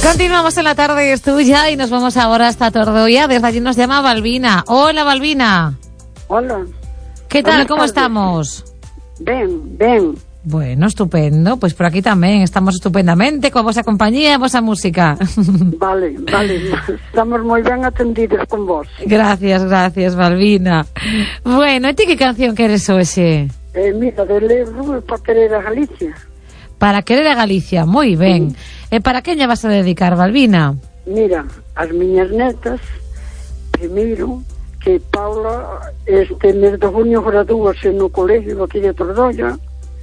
Continuamos en La Tarde es Tuya y nos vamos ahora hasta Tordoia. Desde allí nos llama Balbina. Hola, Balbina. Hola. ¿Qué tal? ¿Cómo estamos? Ben. Bueno, estupendo. Pues por aquí tamén estamos estupendamente coa vosa compañía e vosa música. Vale. Estamos moi ben atendidos con vos. Gracias, Balbina. Bueno, e ti que canción queres hoxe? Mira, de libro para querer a Galicia. Para querer a Galicia, moi ben. E para quen lle vas a dedicar, Balbina? Mira, as miñas netas, primeiro, que Paula este mes de junio gradúase no colegio aquí de Tordoia.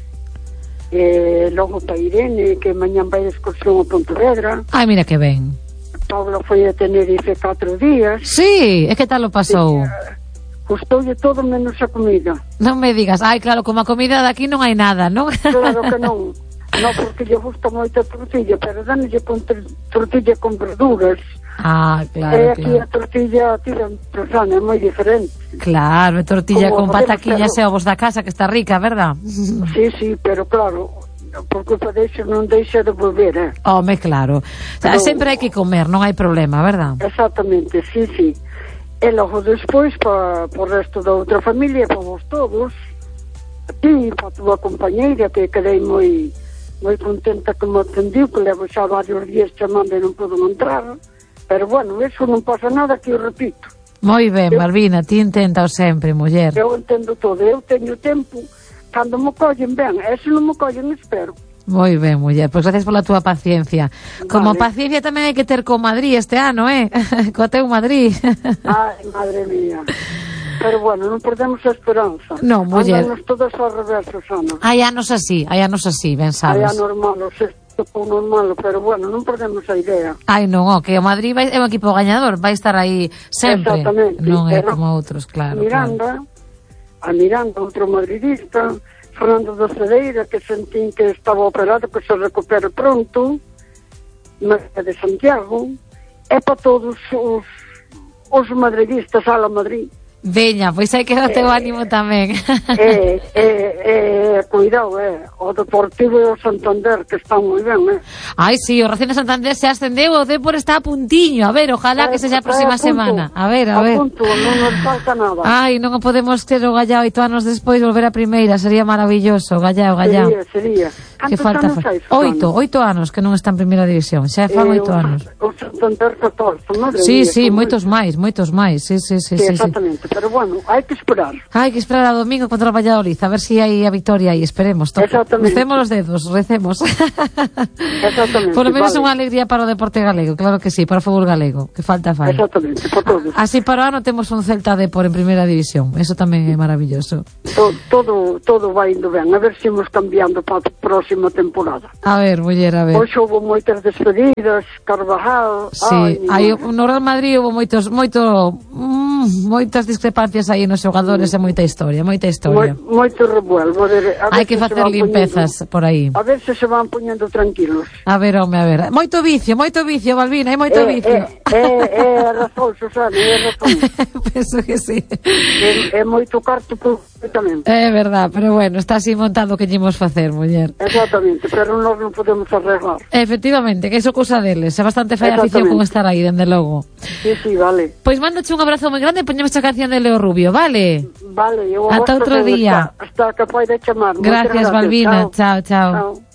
Logo para Irene, que mañán vai de excursión a Pontevedra. Ai, mira que ben. Paula foi a Tenerife 4 días. Sí, e que tal o pasou? Gustoulle todo menos a comida. Non me digas, ai, claro, como a comida de aquí non hai nada, non? Claro que non. Non, porque lle gusta moito a tortilla, pero danlle con tortilla con verduras. Ah, claro, E aquí a tortilla tira persona, é moi diferente. Claro, e tortilla Como con pataquillas e ovos da casa, que está rica, verdad? Sí, pero claro, por culpa deixo non deixa de volver, Home, claro. O sea, sempre hai que comer, non hai problema, verdad? Exactamente, sí. E logo despois, para o resto da outra familia, para vos todos, a ti, para a tua compañeira, que quedei moi contenta que me atendiu, que levo xa varios días chamando e non podo entrar. Pero bueno, eso non pasa nada, que eu repito. Moi ben, Balbina, ti intenta sempre, muller. Eu entendo todo, eu teño tempo, cando me collen ben, e se non me collen, espero. Moi ben, muller, pois gracias pola túa paciencia. Como Vale. paciencia tamén hai que ter co Madrid este ano, co teu Madrid. Ai, madre mía. Pero bueno, non perdemos a esperanza. Non, muller. Andanos todos ao revés, Susana. Hai anos así, ben sabes. Hai anormal, normal, pero bueno, non perdemos a idea. Ai, non, que o Madrid é un equipo gañador, vai estar aí sempre. Exactamente. Non é como outros, claro. A Miranda, outro madridista, Fernando da Cedeira, que sentín que estaba operado, que se recupere pronto, María de Santiago, e para todos os madridistas a la Madrid. Veña, pois hai que dar o teu ánimo tamén. Cuidado, o Deportivo e o Santander, que están moi ben, Ai, sí, o Racing de Santander se ascendeu, o Depor está a puntiño. A ver, ojalá que sexa a próxima semana. A ver. A punto, non nos falta nada. Ai, non podemos ter o Gallao 8 anos despois volver a primeira, sería maravilloso. Gallao. Sería. Que falta? 8 anos que non está en primeira división, xa fan 8 anos. O Santander 14, madre Sí, mía, moitos máis. Sí. Exactamente, pero bueno, hai que esperar. Hai que esperar a domingo contra o Valladolid, a ver se hai a victoria aí, esperemos. Exactamente. Crucemos os dedos, recemos. Exactamente. Por lo menos unha alegría para o deporte galego, claro que sí, para o fútbol galego, que falta fai. Exactamente, para todos. Así para o ano temos un Celta Depor en primeira división, eso tamén é maravilloso. Todo vai indo ben, a ver se imos cambiando para a próxima temporada. A ver, muller, a ver. Hoxe houve moitas despedidas, Carvajal... Sí, no Real Madrid houve moitas discrepancias aí nos xogadores e moita historia. Moito revuelvo. Hai que facer limpezas por aí. A ver se van poñendo tranquilos. A ver, moito vicio, Balbina, hai moito vicio. É razón, Susana, é razón. Penso que sí. É moito carto perfectamente. É verdad, pero bueno, está así montado o que llemos facer, muller. Exactamente, pero nós non podemos arreglar. Efectivamente, que iso cousa deles, é bastante fai afición con estar aí, dende logo. Sí, vale. Pois mándoche un abrazo moi grande e poñemos a canción de Leo Rubio, vale? Vale, eu ata outro día. Hasta que poida chamar. Gracias, Balbina. Chao.